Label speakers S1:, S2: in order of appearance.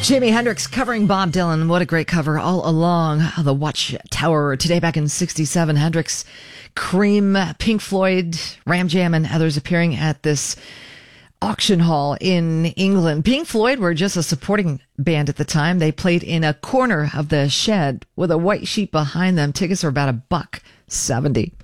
S1: Jimi Hendrix covering Bob Dylan. What a great cover all along the Watchtower. Today back in 67, Hendrix, Cream, Pink Floyd, Ram Jam, and others appearing at this auction hall in England. Pink Floyd were just a supporting band at the time. They played in a corner of the shed with a white sheet behind them. Tickets were about $1.70.